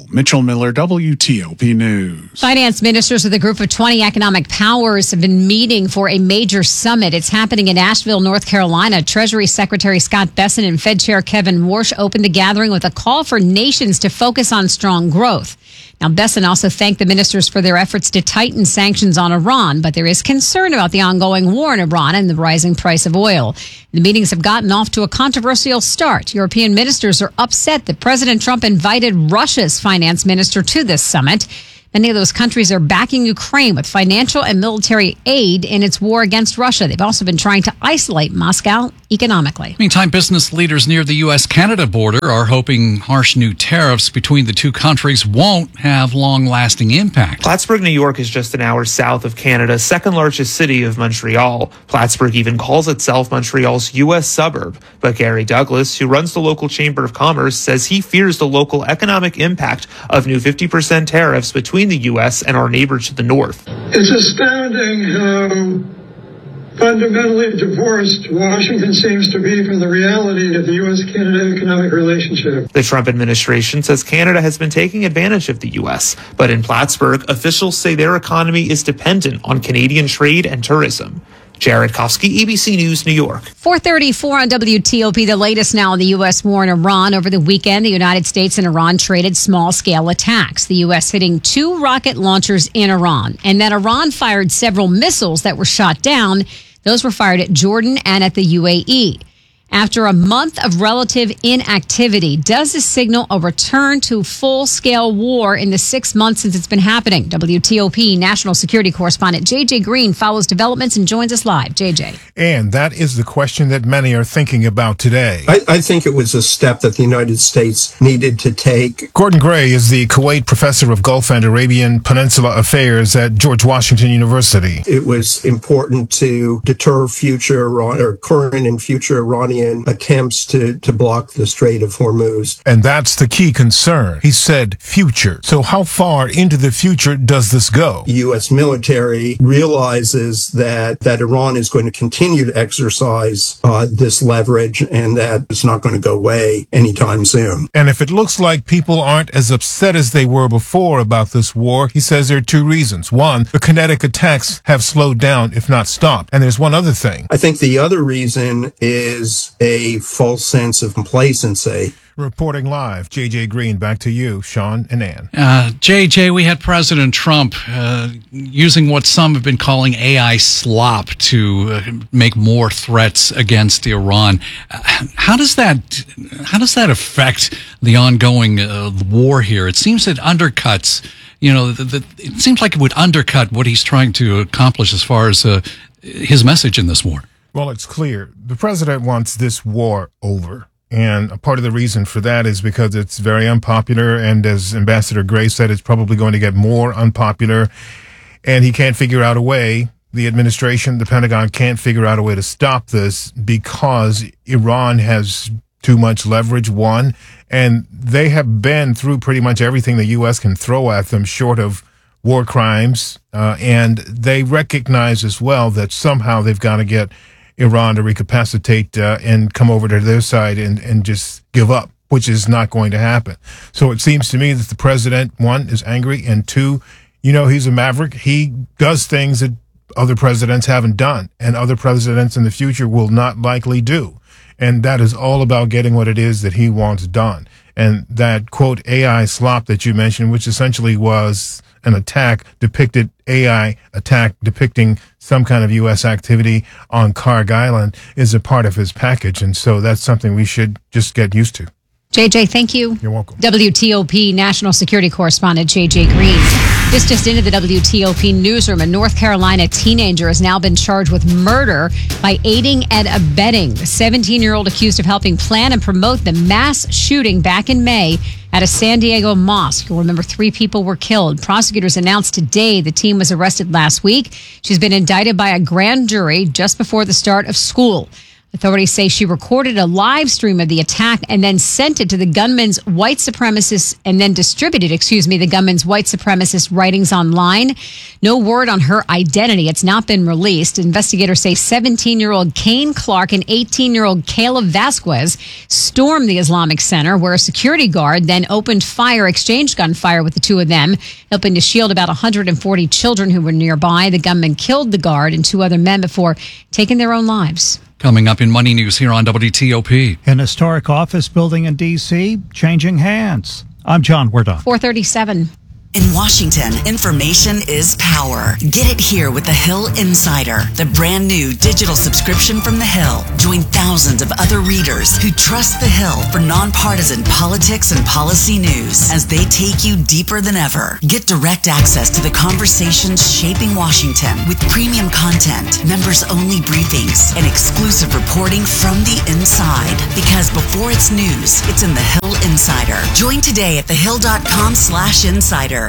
Mitchell Miller, W T O P News. Finance ministers of the Group of twenty Economic Powers have been meeting for a major summit. It's happening in Asheville, North Carolina. Treasury Secretary Scott Bessent and Fed Chair Kevin Warsh opened the gathering with a call for nations to focus on strong growth. Now, Bessent also thanked the ministers for their efforts to tighten sanctions on Iran, but there is concern about the ongoing war in Iran and the rising price of oil. The meetings have gotten off to a controversial start. European ministers are upset that President Trump invited Russia's finance minister to this summit. Many of those countries are backing Ukraine with financial and military aid in its war against Russia. They've also been trying to isolate Moscow economically. Meantime, business leaders near the U S Canada border are hoping harsh new tariffs between the two countries won't have long-lasting impact. Plattsburgh, New York is just an hour south of Canada's second largest city of Montreal. Plattsburgh even calls itself Montreal's U S suburb. But Gary Douglas, who runs the local Chamber of Commerce, says he fears the local economic impact of new fifty percent tariffs between the U S and our neighbor to the north. It's astounding how fundamentally divorced Washington seems to be from the reality of the U S Canada economic relationship. The Trump administration says Canada has been taking advantage of the U S, but in Plattsburgh, officials say their economy is dependent on Canadian trade and tourism. Jared Kofsky, A B C News, New York. four thirty-four on W T O P, the latest now on the U S war in Iran. Over the weekend, the United States and Iran traded small-scale attacks, the U S hitting two rocket launchers in Iran. And then Iran fired several missiles that were shot down. Those were fired at Jordan and at the U A E. After a month of relative inactivity, does this signal a return to full-scale war in the six months since it's been happening? W T O P national security correspondent J J Green follows developments and joins us live. J J. And that is the question that many are thinking about today. I, I think it was a step that the United States needed to take. Gordon Gray is the Kuwait professor of Gulf and Arabian Peninsula Affairs at George Washington University. It was important to deter future Iran, or current and future Iranian attempts to, to block the Strait of Hormuz. And that's the key concern. He said future. So how far into the future does this go? The U S military realizes that, that Iran is going to continue to exercise uh, this leverage and that it's not going to go away anytime soon. And if it looks like people aren't as upset as they were before about this war, he says there are two reasons. One, the kinetic attacks have slowed down, if not stopped. And there's one other thing. I think the other reason is a false sense of complacency. Reporting live, J J Green, back to you, Sean and Ann. Uh, J J, we had President Trump uh, using what some have been calling A I slop to uh, make more threats against Iran. Uh, how does that how does that affect the ongoing uh, war here? It seems it undercuts, you know, the, the, it seems like it would undercut what he's trying to accomplish as far as uh, his message in this war. Well, it's clear. The president wants this war over. And a part of the reason for that is because it's very unpopular. And as Ambassador Gray said, it's probably going to get more unpopular. And he can't figure out a way. The administration, the Pentagon can't figure out a way to stop this because Iran has too much leverage, one. And they have been through pretty much everything the U S can throw at them short of war crimes. Uh, and they recognize as well that somehow they've got to get Iran to recapacitate uh, and come over to their side and, and just give up, which is not going to happen. So it seems to me that the president, one, is angry, and two, you know, he's a maverick. He does things that other presidents haven't done, and other presidents in the future will not likely do. And that is all about getting what it is that he wants done. And that, quote, A I slop that you mentioned, which essentially was an attack, depicted A I attack depicting some kind of U S activity on Karg Island, is a part of his package. And so that's something we should just get used to. J J, thank you. You're welcome. W T O P national security correspondent J J Green. This just into the W T O P newsroom. A North Carolina teenager has now been charged with murder by aiding and abetting. The seventeen-year-old accused of helping plan and promote the mass shooting back in May at a San Diego mosque. You'll remember three people were killed. Prosecutors announced today the teen was arrested last week. She's been indicted by a grand jury just before the start of school. Authorities say she recorded a live stream of the attack and then sent it to the gunman's white supremacist and then distributed, excuse me, the gunman's white supremacist writings online. No word on her identity. It's not been released. Investigators say seventeen-year-old Kane Clark and eighteen-year-old Kayla Vasquez stormed the Islamic Center, where a security guard then opened fire, exchanged gunfire with the two of them, helping to shield about one hundred forty children who were nearby. The gunman killed the guard and two other men before taking their own lives. Coming up in Money News here on W T O P. An historic office building in D C changing hands. I'm John Wardock. four thirty-seven. In Washington, information is power. Get it here with The Hill Insider, the brand new digital subscription from The Hill. Join thousands of other readers who trust The Hill for nonpartisan politics and policy news as they take you deeper than ever. Get direct access to the conversations shaping Washington with premium content, members-only briefings, and exclusive reporting from the inside. Because before it's news, it's in The Hill Insider. Join today at thehill.com slash insider.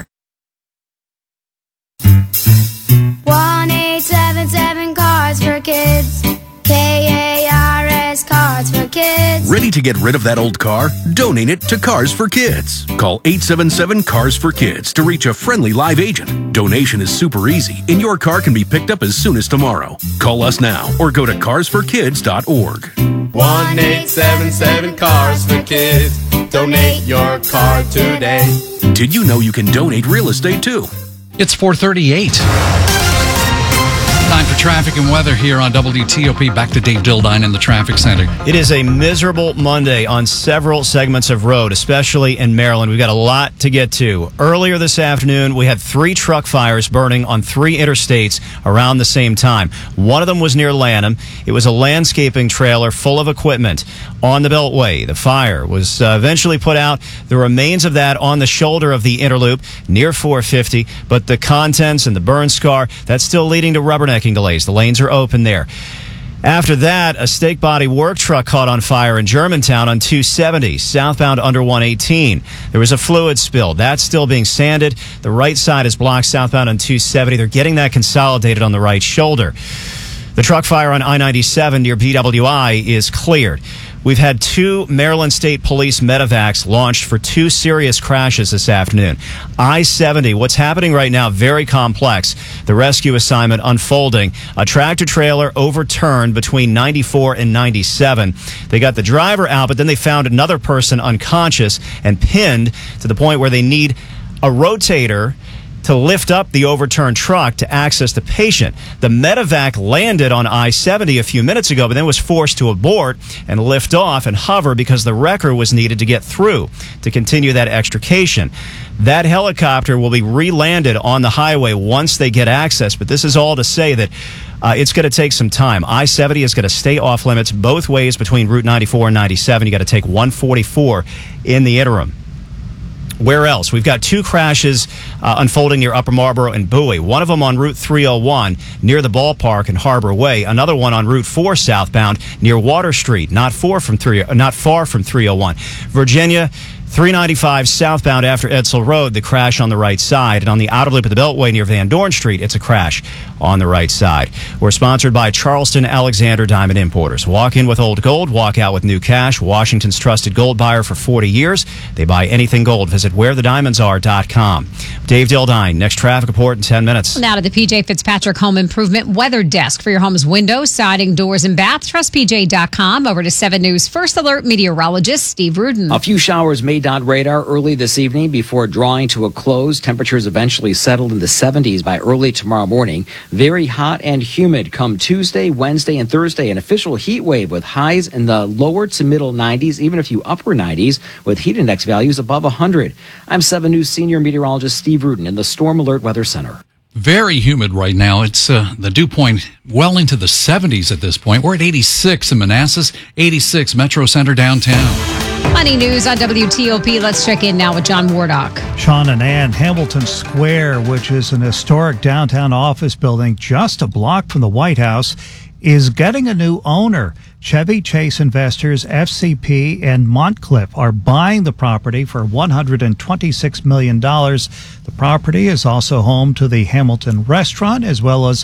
one eight seven seven Cards for Kids. K A R S Cards for Kids. Ready to get rid of that old car? Donate it to Cars for Kids. Call eight seven seven Cars for Kids to reach a friendly live agent. Donation is super easy, and your car can be picked up as soon as tomorrow. Call us now or go to cars for kids dot org. one eight seven seven Cars for Kids. Donate your car today. Did you know you can donate real estate too? It's four thirty-eight. Time for traffic and weather here on W T O P. Back to Dave Dildine in the traffic center. It is a miserable Monday on several segments of road, especially in Maryland. We've got a lot to get to. Earlier this afternoon, we had three truck fires burning on three interstates around the same time. One of them was near Lanham. It was a landscaping trailer full of equipment on the Beltway. The fire was uh, eventually put out. The remains of that on the shoulder of the Interloop near four fifty, but the contents and the burn scar, that's still leading to rubbernecking delays. The lanes are open there. After that, a stake body work truck caught on fire in Germantown on two seventy, southbound under one eighteen. There was a fluid spill. That's still being sanded. The right side is blocked southbound on two seventy. They're getting that consolidated on the right shoulder. The truck fire on I ninety-seven near B W I is cleared. We've had two Maryland State Police medevacs launched for two serious crashes this afternoon. I seventy, what's happening right now, very complex. The rescue assignment unfolding. A tractor trailer overturned between ninety-four and ninety-seven. They got the driver out, but then they found another person unconscious and pinned to the point where they need a rotator to lift up the overturned truck to access the patient. The medevac landed on I seventy a few minutes ago, but then was forced to abort and lift off and hover because the wrecker was needed to get through to continue that extrication. That helicopter will be re-landed on the highway once they get access, but this is all to say that uh, it's going to take some time. I seventy is going to stay off limits both ways between Route ninety-four and ninety-seven. You got to take one forty-four in the interim. Where else? We've got two crashes uh, unfolding near Upper Marlboro and Bowie. One of them on Route three oh one near the ballpark and Harbor Way. Another one on Route four southbound near Water Street, not far from three, not far from three oh one. Virginia, three ninety-five southbound after Edsel Road, the crash on the right side. And on the outer loop of the Beltway near Van Dorn Street, it's a crash on the right side. We're sponsored by Charleston Alexander Diamond Importers. Walk in with old gold, walk out with new cash. Washington's trusted gold buyer for forty years. They buy anything gold. Visit where the diamonds are dot com. Dave Dildine, next traffic report in ten minutes. Now to the P J Fitzpatrick Home Improvement Weather Desk for your home's windows, siding, doors, and bath. Trust P J dot com. Over to seven News First Alert meteorologist Steve Rudin. A few showers made on radar early this evening before drawing to a close. Temperatures eventually settled in the seventies by early tomorrow morning. Very hot and humid come Tuesday, Wednesday, and Thursday. An official heat wave with highs in the lower to middle nineties, even a few upper nineties, with heat index values above one hundred. I'm seven News senior meteorologist Steve Rudin in the Storm Alert Weather Center. Very humid right now. It's uh, the dew point well into the seventies at this point. We're at eighty-six in Manassas, eighty-six Metro Center downtown. Money News on W T O P. Let's check in now with John Wardock. Sean and Ann, Hamilton Square, which is an historic downtown office building just a block from the White House, is getting a new owner. Chevy Chase investors F C P and Montcliff are buying the property for one hundred twenty-six million dollars. The property is also home to the Hamilton restaurant as well as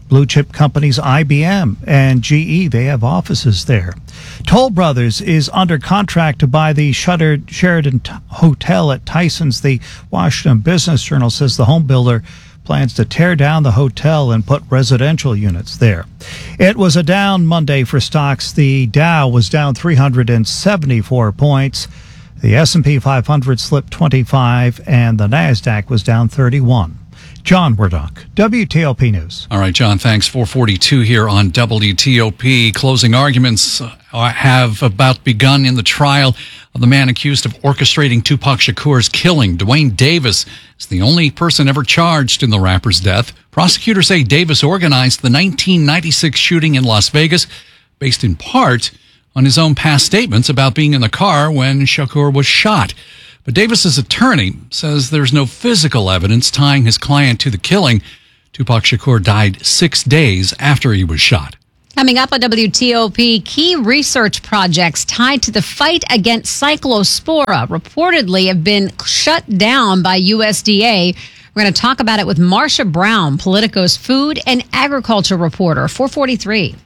Blue chip companies I B M and G E, they have offices there. Toll Brothers is under contract to buy the shuttered Sheraton t- Hotel at Tysons. The Washington Business Journal says the home builder plans to tear down the hotel and put residential units there. It was a down Monday for stocks. The Dow was down three hundred seventy-four points. The S and P five hundred slipped twenty-five, and the NASDAQ was down thirty-one. John Wardock, W T O P News. All right, John, thanks. four forty-two here on W T O P. Closing arguments have about begun in the trial of the man accused of orchestrating Tupac Shakur's killing. Dwayne Davis is the only person ever charged in the rapper's death. Prosecutors say Davis organized the nineteen ninety-six shooting in Las Vegas, based in part on his own past statements about being in the car when Shakur was shot. But Davis's attorney says there's no physical evidence tying his client to the killing. Tupac Shakur died six days after he was shot. Coming up on W T O P, key research projects tied to the fight against cyclospora reportedly have been shut down by U S D A. We're going to talk about it with Marcia Brown, Politico's food and agriculture reporter. four forty-three.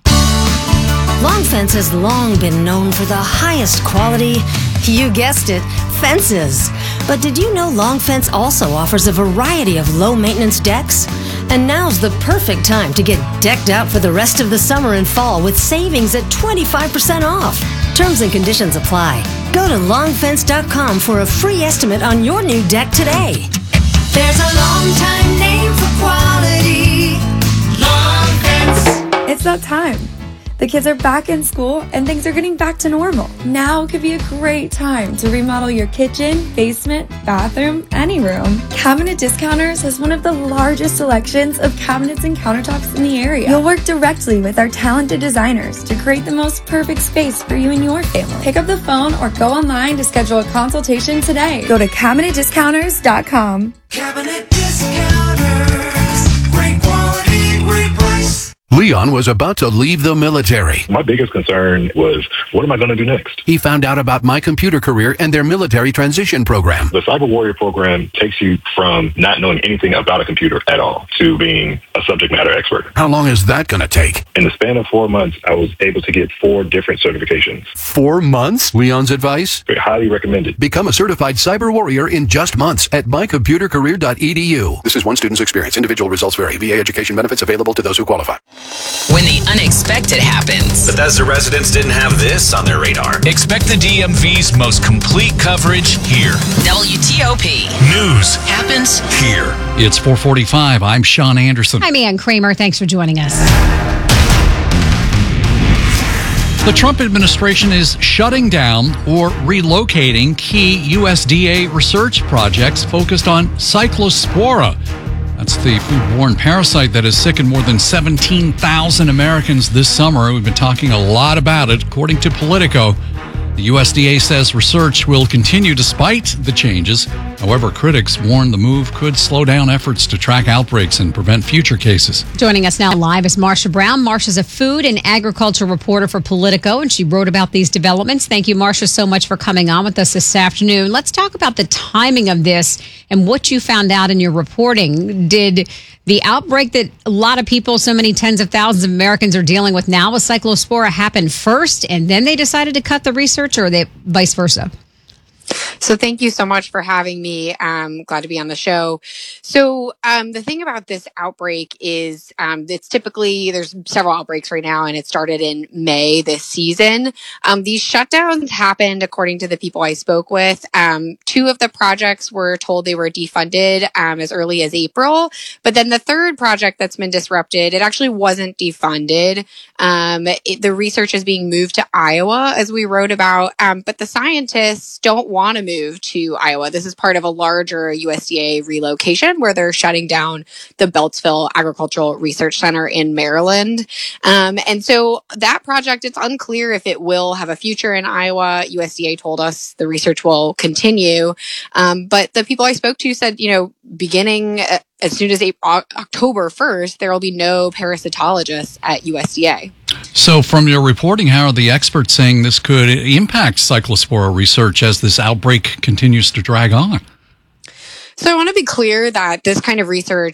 Long Fence has long been known for the highest quality, you guessed it, fences. But did you know Long Fence also offers a variety of low-maintenance decks? And now's the perfect time to get decked out for the rest of the summer and fall with savings at twenty-five percent off. Terms and conditions apply. Go to long fence dot com for a free estimate on your new deck today. There's a long time name for quality. Long Fence. It's that time. The kids are back in school and things are getting back to normal. Now could be a great time to remodel your kitchen, basement, bathroom, any room. Cabinet Discounters has one of the largest selections of cabinets and countertops in the area. You'll work directly with our talented designers to create the most perfect space for you and your family. Pick up the phone or go online to schedule a consultation today. Go to cabinet discounters dot com. Cabinet Discounters. Great quality, great price. Leon was about to leave the military. My biggest concern was, what am I going to do next? He found out about My Computer Career and their military transition program. The Cyber Warrior program takes you from not knowing anything about a computer at all to being a subject matter expert. How long is that going to take? In the span of four months, I was able to get four different certifications. Four months? Leon's advice? Very highly recommended. Become a certified cyber warrior in just months at my computer career dot e d u. This is one student's experience. Individual results vary. V A education benefits available to those who qualify. When the unexpected happens. Bethesda residents didn't have this on their radar. Expect the D M V's most complete coverage here. W T O P. News happens here. It's four forty-five. I'm Sean Anderson. I'm Ann Kramer. Thanks for joining us. The Trump administration is shutting down or relocating key U S D A research projects focused on cyclospora. That's the foodborne parasite that has sickened more than seventeen thousand Americans this summer. We've been talking a lot about it. According to Politico, the U S D A says research will continue despite the changes. However, critics warn the move could slow down efforts to track outbreaks and prevent future cases. Joining us now live is Marcia Brown. Marcia's a food and agriculture reporter for Politico, and she wrote about these developments. Thank you, Marcia, so much for coming on with us this afternoon. Let's talk about the timing of this and what you found out in your reporting. Did the outbreak that a lot of people, so many tens of thousands of Americans are dealing with now with cyclospora happen first, and then they decided to cut the research, or they vice versa? So thank you so much for having me. I'm glad to be on the show. So um, the thing about this outbreak is um, it's typically, there's several outbreaks right now, and it started in May this season. Um, these shutdowns happened, according to the people I spoke with. Um, two of the projects were told they were defunded um, as early as April. But then the third project that's been disrupted, it actually wasn't defunded. Um, it, the research is being moved to Iowa, as we wrote about. Um, but the scientists don't want to move to Iowa. This is part of a larger U S D A relocation where they're shutting down the Beltsville Agricultural Research Center in Maryland. Um, and so that project, it's unclear if it will have a future in Iowa. U S D A told us the research will continue. Um, but the people I spoke to said, you know, beginning uh, as soon as April, October first, there will be no parasitologists at U S D A. So from your reporting, how are the experts saying this could impact cyclospora research as this outbreak continues to drag on? So I want to be clear that this kind of research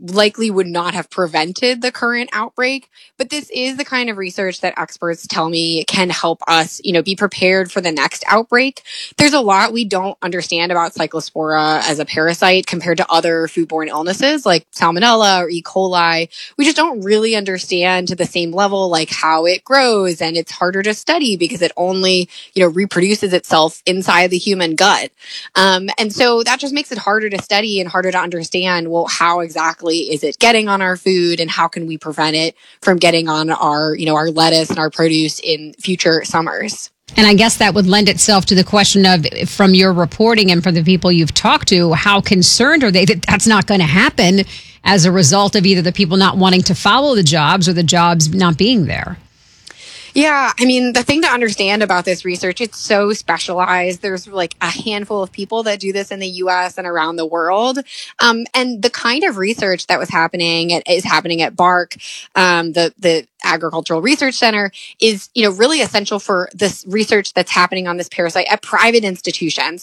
likely would not have prevented the current outbreak. But this is the kind of research that experts tell me can help us, you know, be prepared for the next outbreak. There's a lot we don't understand about Cyclospora as a parasite compared to other foodborne illnesses like Salmonella or E. coli. We just don't really understand to the same level, like how it grows, and it's harder to study because it only, you know, reproduces itself inside the human gut. Um, and so that just makes it harder to study and harder to understand, well, how exactly is it getting on our food and how can we prevent it from getting on our, you know, our lettuce and our produce in future summers. And I guess that would lend itself to the question of, from your reporting and from the people you've talked to, how concerned are they that that's not going to happen as a result of either the people not wanting to follow the jobs or the jobs not being there? Yeah, I mean, the thing to understand about this research, it's so specialized. There's like a handful of people that do this in the U S and around the world. Um, and the kind of research that was happening, at, is happening at BARC, um, the, the Agricultural Research Center, is, you know, really essential for this research that's happening on this parasite at private institutions.